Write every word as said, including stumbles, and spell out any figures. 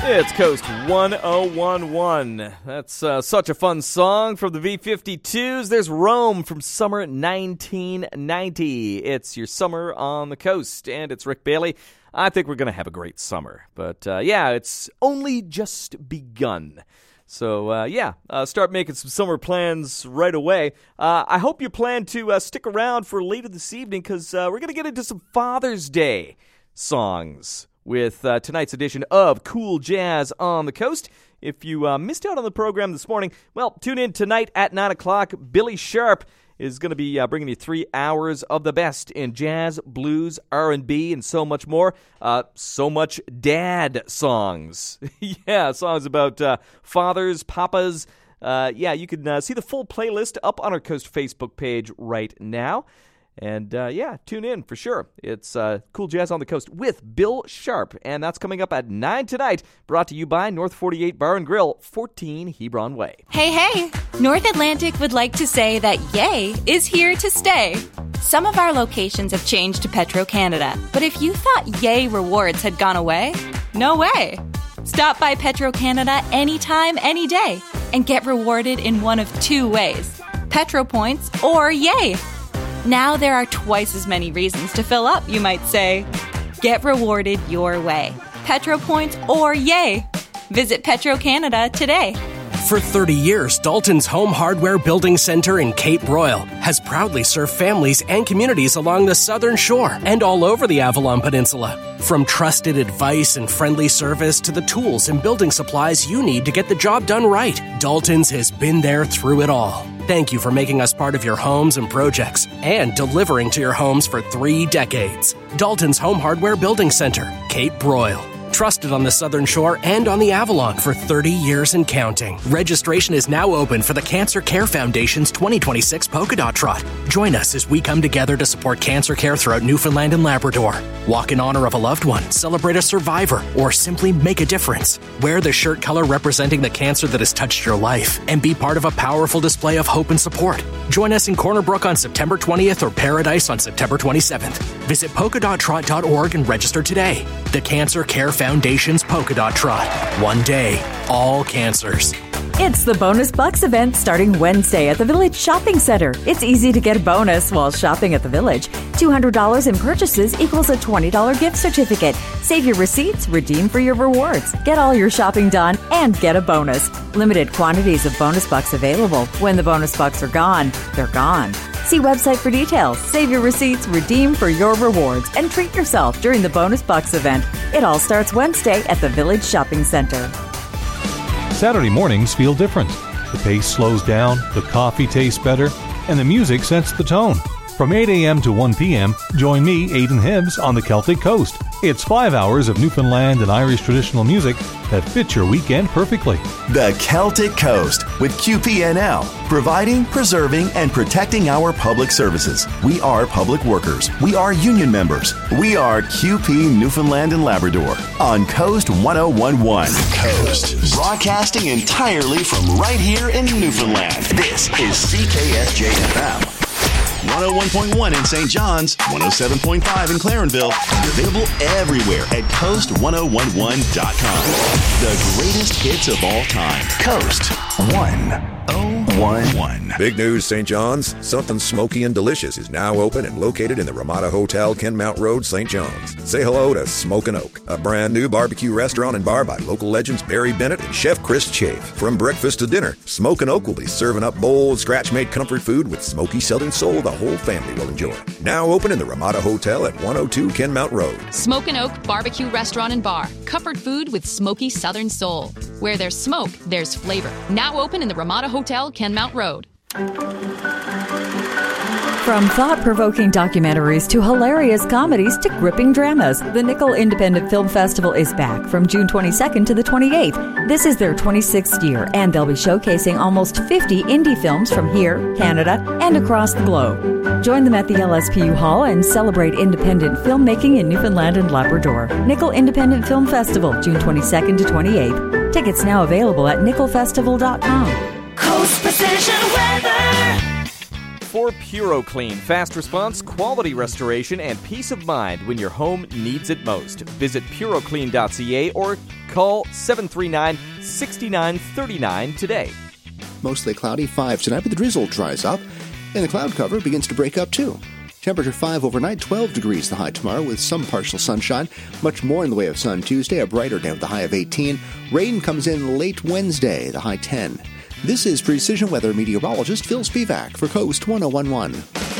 It's Coast one oh one one. That's uh, such a fun song from the V fifty-twos. There's Rome from summer nineteen ninety. It's your summer on the coast, and it's Rick Bailey. I think we're going to have a great summer. But, uh, yeah, it's only just begun. So, uh, yeah, uh, start making some summer plans right away. Uh, I hope you plan to uh, stick around for later this evening, because uh, we're going to get into some Father's Day songs with uh, tonight's edition of Cool Jazz on the Coast. If you uh, missed out on the program this morning, well, tune in tonight at nine o'clock. Billy Sharp is going to be uh, bringing you three hours of the best in jazz, blues, R and B, and so much more. Uh, so much dad songs. yeah, songs about uh, fathers, papas. Uh, yeah, you can uh, see the full playlist up on our Coast Facebook page right now. And, uh, yeah, tune in for sure. It's uh, Cool Jazz on the Coast with Bill Sharp, and that's coming up at nine tonight, brought to you by North forty-eight Bar and Grill, fourteen Hebron Way. Hey, hey! North Atlantic would like to say that Yay is here to stay. Some of our locations have changed to Petro-Canada, but if you thought Yay rewards had gone away, no way! Stop by Petro-Canada anytime, any day, and get rewarded in one of two ways, Petro Points or Yay! Now there are twice as many reasons to fill up, you might say. Get rewarded your way. Petro Points or Yay! Visit Petro-Canada today. For thirty years, Dalton's Home Hardware Building Center in Cape Broyle has proudly served families and communities along the southern shore and all over the Avalon Peninsula. From trusted advice and friendly service to the tools and building supplies you need to get the job done right, Dalton's has been there through it all. Thank you for making us part of your homes and projects and delivering to your homes for three decades. Dalton's Home Hardware Building Center, Cape Broyle. Trusted on the Southern Shore and on the Avalon for thirty years and counting. Registration is now open for the Cancer Care Foundation's twenty twenty-six Polka Dot Trot. Join us as we come together to support cancer care throughout Newfoundland and Labrador. Walk in honor of a loved one, celebrate a survivor, or simply make a difference. Wear the shirt color representing the cancer that has touched your life and be part of a powerful display of hope and support. Join us in Corner Brook on September twentieth or Paradise on September twenty-seventh. Visit polka dot trot dot org and register today. The Cancer Care Foundation's Polka Dot Trot. One day, all cancers. It's the Bonus Bucks event starting Wednesday at the Village Shopping Center. It's easy to get a bonus while shopping at the Village. two hundred dollars in purchases equals a twenty dollars gift certificate. Save your receipts, redeem for your rewards. Get all your shopping done and get a bonus. Limited quantities of Bonus Bucks available. When the Bonus Bucks are gone, they're gone. See website for details. Save your receipts, redeem for your rewards, and treat yourself during the Bonus Bucks event. It all starts Wednesday at the Village Shopping Center. Saturday mornings feel different. The pace slows down, the coffee tastes better, and the music sets the tone. From eight a.m. to one p.m., join me, Aidan Hibbs, on the Celtic Coast. It's five hours of Newfoundland and Irish traditional music that fits your weekend perfectly. The Celtic Coast with Q P N L, providing, preserving, and protecting our public services. We are public workers. We are union members. We are Q P Newfoundland and Labrador on Coast one oh one one. Coast, broadcasting entirely from right here in Newfoundland. This is C K S J F M. one oh one point one in Saint John's, one oh seven point five in Clarenville, and available everywhere at coast one oh one one dot com. The greatest hits of all time. Coast one oh one one. Big news, Saint John's. Something smoky and delicious is now open and located in the Ramada Hotel, Kenmount Road, Saint John's. Say hello to Smokin' Oak, a brand new barbecue restaurant and bar by local legends Barry Bennett and Chef Chris Chafe. From breakfast to dinner, Smokin' Oak will be serving up bold, scratch-made comfort food with smoky Southern soul the whole family will enjoy. Now open in the Ramada Hotel at one oh two Kenmount Road. Smokin' Oak Barbecue Restaurant and Bar. Comfort food with smoky Southern soul. Where there's smoke, there's flavor. Now open in the Ramada Hotel, Kenmount Road. From thought-provoking documentaries to hilarious comedies to gripping dramas, the Nickel Independent Film Festival is back from June twenty-second to the twenty-eighth. This is their twenty-sixth year, and they'll be showcasing almost fifty indie films from here, Canada, and across the globe. Join them at the L S P U Hall and celebrate independent filmmaking in Newfoundland and Labrador. Nickel Independent Film Festival, June twenty-second to twenty-eighth. Tickets now available at nickel festival dot com. Coast Precision Weather. For PuroClean, fast response, quality restoration, and peace of mind when your home needs it most. Visit puroclean dot c a or Call seven three nine, six nine three nine today. Mostly cloudy, five tonight, but the drizzle dries up, and the cloud cover begins to break up too. Temperature five overnight, twelve degrees the high tomorrow with some partial sunshine. Much more in the way of sun Tuesday, a brighter day with the high of eighteen. Rain comes in late Wednesday, the high ten. This is Precision Weather meteorologist Phil Spivak for Coast ten eleven.